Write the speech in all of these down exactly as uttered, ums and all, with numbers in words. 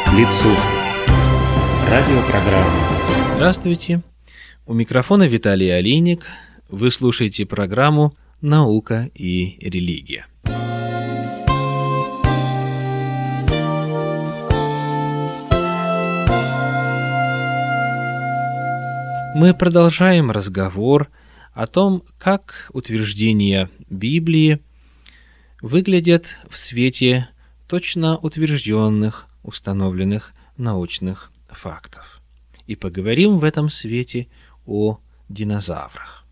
к лицу. Радиопрограмма. Здравствуйте. У микрофона Виталий Олейник. Вы слушаете программу «Наука и религия». Мы продолжаем разговор о том, как утверждения Библии выглядят в свете точно утвержденных, установленных научных фактов. И поговорим в этом свете о динозаврах.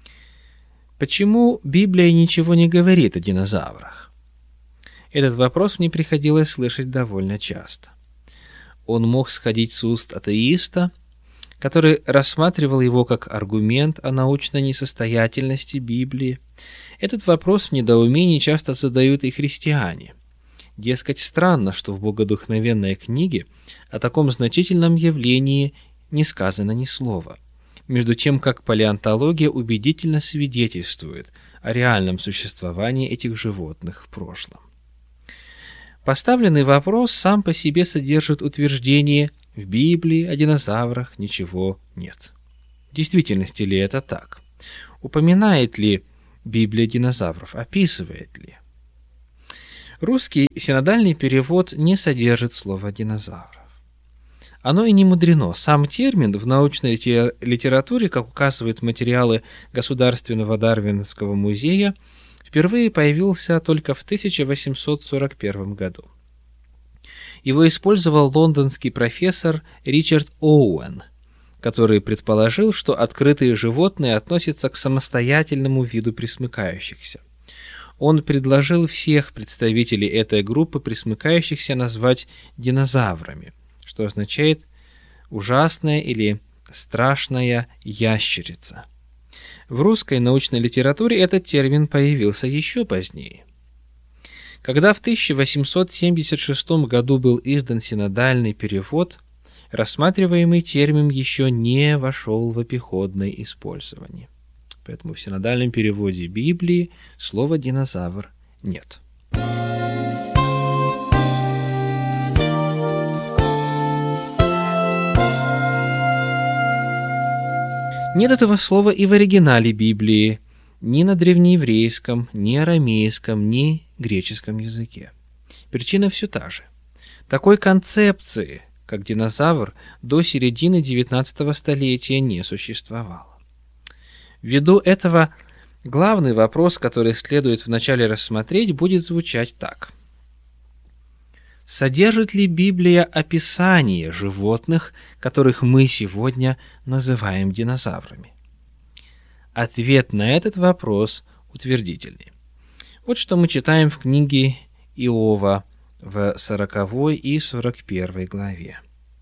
Почему Библия ничего не говорит о динозаврах? Этот вопрос мне приходилось слышать довольно часто. Он мог сходить с уст атеиста, который рассматривал его как аргумент о научной несостоятельности Библии. Этот вопрос в недоумении часто задают и христиане. Дескать, странно, что в богодухновенной книге о таком значительном явлении не сказано ни слова, между тем как палеонтология убедительно свидетельствует о реальном существовании этих животных в прошлом. Поставленный вопрос сам по себе содержит утверждение: в Библии о динозаврах ничего нет. В действительности ли это так? Упоминает ли Библия динозавров? Описывает ли? Русский синодальный перевод не содержит слова «динозавров». Оно и не мудрено. Сам термин в научной литературе, как указывают материалы Государственного Дарвиновского музея, впервые появился только в тысяча восемьсот сорок первом году. Его использовал лондонский профессор Ричард Оуэн, который предположил, что открытые животные относятся к самостоятельному виду пресмыкающихся. Он предложил всех представителей этой группы пресмыкающихся назвать динозаврами, что означает «ужасная» или «страшная ящерица». В русской научной литературе этот термин появился еще позднее. Когда в тысяча восемьсот семьдесят шестом году был издан синодальный перевод, рассматриваемый термин еще не вошел в обиходное использование. Поэтому в синодальном переводе Библии слова «динозавр» нет. Нет этого слова и в оригинале Библии, ни на древнееврейском, ни арамейском, ни греческом языке. Причина все та же. Такой концепции, как динозавр, до середины девятнадцатого столетия не существовало. Ввиду этого главный вопрос, который следует вначале рассмотреть, будет звучать так. Содержит ли Библия описание животных, которых мы сегодня называем динозаврами? Ответ на этот вопрос утвердительный. Вот что мы читаем в книге Иова в сороковой и сорок первой главе.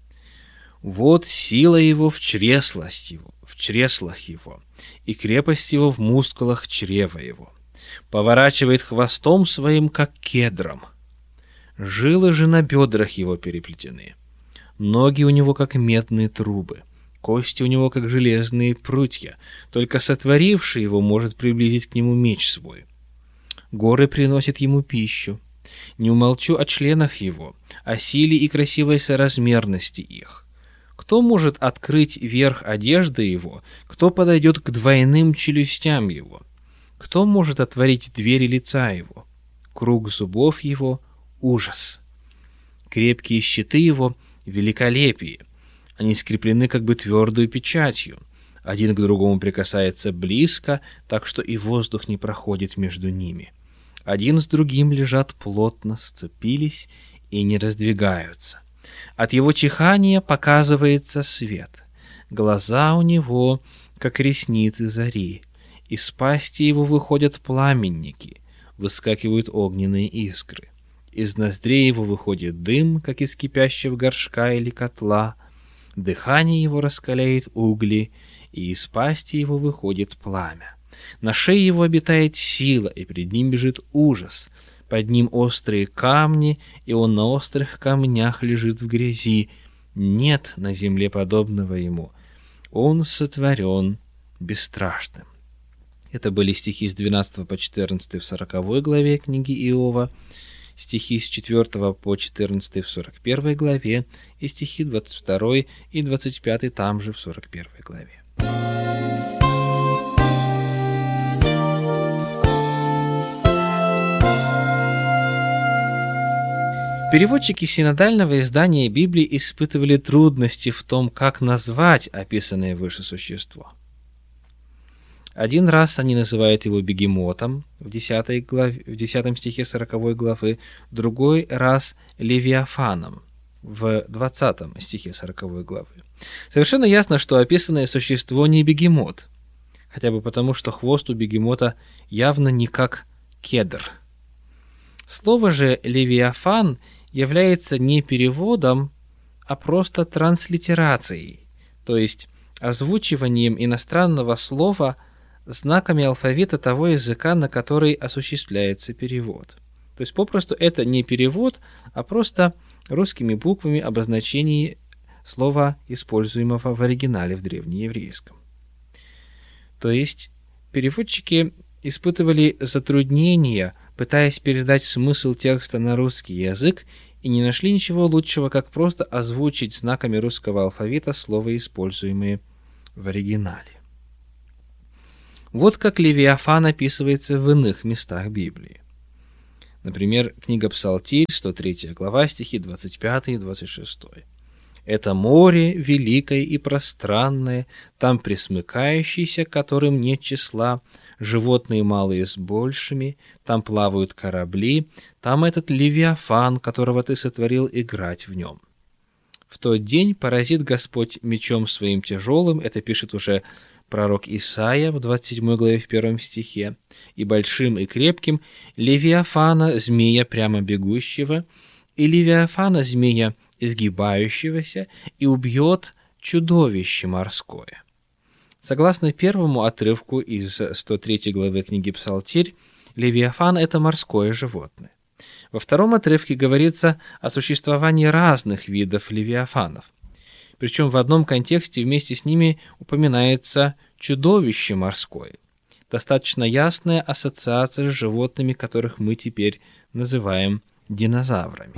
«Вот сила его в чреслах его, в чреслах его, и крепость его в мускулах чрева его. Поворачивает хвостом своим, как кедром. Жилы же на бедрах его переплетены. Ноги у него, как медные трубы. Кости у него, как железные прутья. Только сотворивший его может приблизить к нему меч свой. Горы приносят ему пищу. Не умолчу о членах его, о силе и красивой соразмерности их. Кто может открыть верх одежды его? Кто подойдет к двойным челюстям его? Кто может отворить двери лица его? Круг зубов его — ужас. Крепкие щиты его — великолепие. Они скреплены как бы твердой печатью. Один к другому прикасается близко, так что и воздух не проходит между ними. Один с другим лежат плотно, сцепились и не раздвигаются. От его чихания показывается свет. Глаза у него, как ресницы зари. Из пасти его выходят пламенники, выскакивают огненные искры. Из ноздрей его выходит дым, как из кипящего горшка или котла. Дыхание его раскаляет угли, и из пасти его выходит пламя. На шее его обитает сила, и пред ним бежит ужас. Под ним острые камни, и он на острых камнях лежит в грязи. Нет на земле подобного ему. Он сотворен бесстрашным. Это были стихи с двенадцатого по четырнадцатый в сороковой главе книги Иова. стихи с четвёртого по четырнадцатый в сорок первой главе и стихи двадцать второй и двадцать пятый там же в сорок первой главе. Переводчики синодального издания Библии испытывали трудности в том, как назвать описанное выше существо. Один раз они называют его бегемотом в десятой главе, в десятом стихе сороковой главы, другой раз левиафаном в двадцатом стихе сороковой главы. Совершенно ясно, что описанное существо не бегемот, хотя бы потому, что хвост у бегемота явно не как кедр. Слово же «левиафан» является не переводом, а просто транслитерацией, то есть озвучиванием иностранного слова знаками алфавита того языка, на который осуществляется перевод. То есть попросту это не перевод, а просто русскими буквами обозначение слова, используемого в оригинале в древнееврейском. То есть переводчики испытывали затруднения, пытаясь передать смысл текста на русский язык, и не нашли ничего лучшего, как просто озвучить знаками русского алфавита слова, используемые в оригинале. Вот как Левиафан описывается в иных местах Библии. Например, книга Псалтирь, сто третья глава, стихи двадцать пятый и двадцать шестой. «Это море великое и пространное, там пресмыкающийся, которым нет числа, животные малые с большими, там плавают корабли, там этот Левиафан, которого ты сотворил, играть в нем. В тот день поразит Господь мечом своим тяжелым», это пишет уже пророк Исаия в двадцать седьмой главе в первом стихе, «и большим и крепким Левиафана, змея прямо бегущего, и Левиафана, змея изгибающегося, и убьет чудовище морское». Согласно первому отрывку из сто третьей главы книги Псалтирь, Левиафан – это морское животное. Во втором отрывке говорится о существовании разных видов левиафанов. Причем в одном контексте вместе с ними упоминается чудовище морское. Достаточно ясная ассоциация с животными, которых мы теперь называем динозаврами.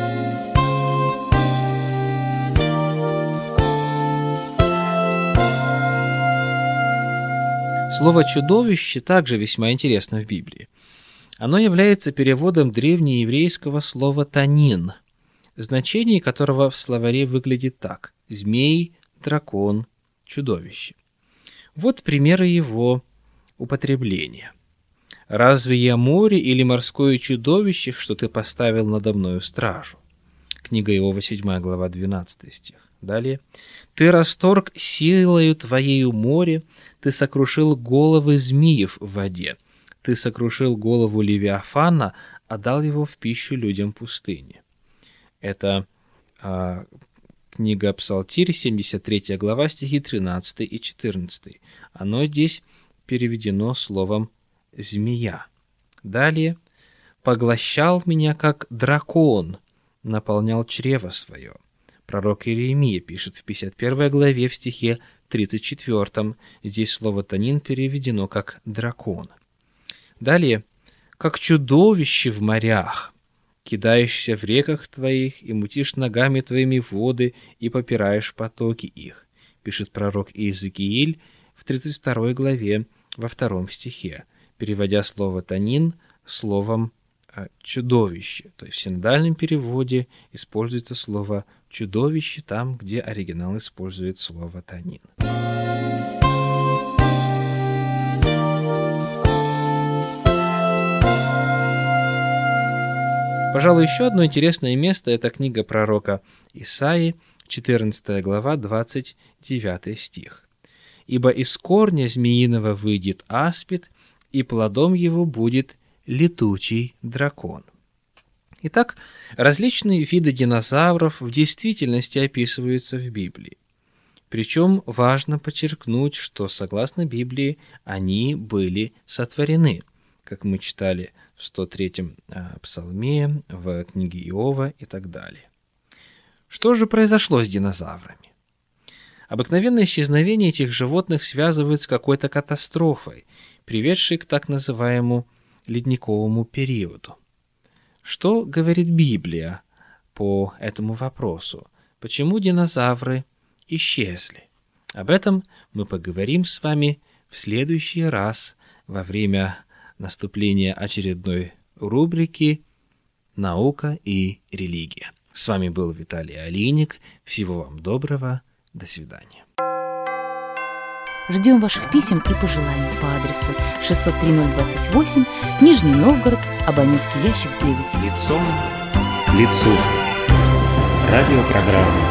Слово «чудовище» также весьма интересно в Библии. Оно является переводом древнееврейского слова «танин», значение которого в словаре выглядит так: змей, дракон, чудовище. Вот примеры его употребления. «Разве я море или морское чудовище, что ты поставил надо мною стражу?» Книга Иова, седьмая глава, двенадцатый стих. Далее. «Ты расторг силою твоею море, ты сокрушил головы змеев в воде, ты сокрушил голову Левиафана, а дал его в пищу людям пустыни». Это а, книга Псалтирь, семьдесят третья глава, стихи тринадцатый и четырнадцатый. Оно здесь переведено словом «змея». Далее. «Поглощал меня, как дракон, наполнял чрево свое». Пророк Иеремия пишет в пятьдесят первой главе в стихе тридцать четвёртом. Здесь слово «танин» переведено как «дракон». Далее. «Как чудовище в морях, кидаешься в реках твоих, и мутишь ногами твоими воды, и попираешь потоки их», пишет пророк Иезекииль в тридцать второй главе во втором стихе, переводя слово «танин» словом «чудовище». То есть в синодальном переводе используется слово «чудовище» там, где оригинал использует слово «танин». Пожалуй, еще одно интересное место – это книга пророка Исаии, четырнадцатая глава, двадцать девятый стих. «Ибо из корня змеиного выйдет аспид, и плодом его будет летучий дракон». Итак, различные виды динозавров в действительности описываются в Библии. Причем важно подчеркнуть, что, согласно Библии, они были сотворены, как мы читали в сто третьем псалме, в книге Иова и так далее. Что же произошло с динозаврами? Обыкновенное исчезновение этих животных связывают с какой-то катастрофой, приведшей к так называемому ледниковому периоду. Что говорит Библия по этому вопросу? Почему динозавры исчезли? Об этом мы поговорим с вами в следующий раз во время наступления очередной рубрики «Наука и религия». С вами был Виталий Алиник. Всего вам доброго. До свидания. Ждем ваших писем и пожеланий по адресу шестьсот три ноль двадцать восемь, Нижний Новгород, абонентский ящик девять. Лицом к лицу. Радиопрограмма.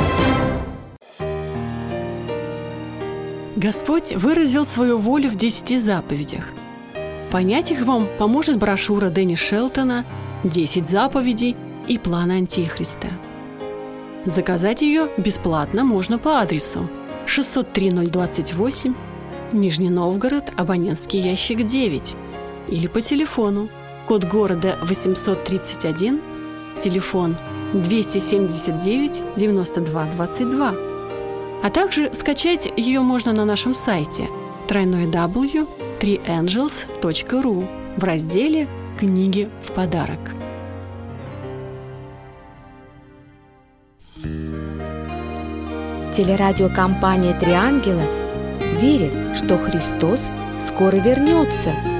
Господь выразил свою волю в десяти заповедях. Понять их вам поможет брошюра Дэнни Шелтона «Десять заповедей и план Антихриста». Заказать ее бесплатно можно по адресу шестьсот три ноль двадцать восемь, Нижний Новгород, абонентский ящик девять, или по телефону, код города восемьсот тридцать один, телефон двести семьдесят девять девяносто два двадцать два. А также скачать ее можно на нашем сайте дабл ю дабл ю дабл ю точка три энджелс точка ру в разделе «Книги в подарок». Телерадиокомпания «Три ангела» верит, что Христос скоро вернется.